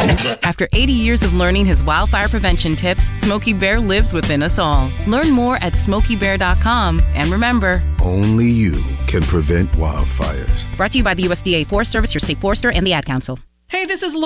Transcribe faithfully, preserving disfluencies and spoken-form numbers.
After eighty years of learning his wildfire prevention tips, Smokey Bear lives within us all. Learn more at smokey bear dot com. And remember, only you can prevent wildfires. Brought to you by the U S D A Forest Service, your state forester, and the Ad Council. Hey, this is